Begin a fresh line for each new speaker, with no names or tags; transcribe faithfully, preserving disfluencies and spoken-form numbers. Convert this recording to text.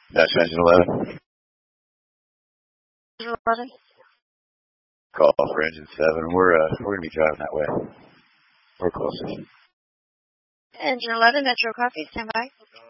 That's engine eleven.
eleven.
Call for engine seven. We're uh, we're gonna be driving that way. We're close.
Engine eleven, Metro Coffee, stand by.